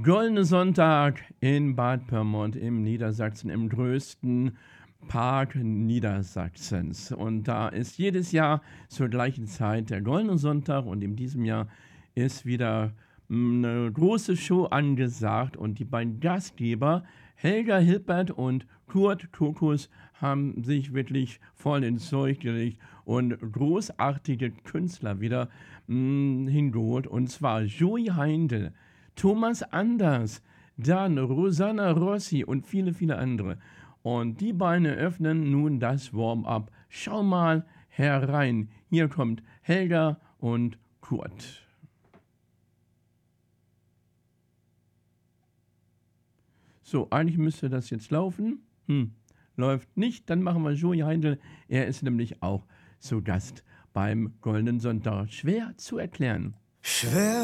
Goldene Sonntag in Bad Pyrmont im Niedersachsen, im größten Park Niedersachsens. Und da ist jedes Jahr zur gleichen Zeit der Goldene Sonntag und in diesem Jahr ist wieder eine große Show angesagt und die beiden Gastgeber Helga Hilbert und Kurt Kokus haben sich wirklich voll ins Zeug gelegt und großartige Künstler wieder hingeholt. Und zwar Joey Heindl, Thomas Anders, dann Rosanna Rossi und viele, viele andere. Und die beiden eröffnen nun das Warm-up. Schau mal herein. Hier kommt Helga und Kurt. So, eigentlich müsste das jetzt laufen. Läuft nicht. Dann machen wir Joey Heindl. Er ist nämlich auch zu Gast beim Goldenen Sonntag. Schwer zu erklären. Schwer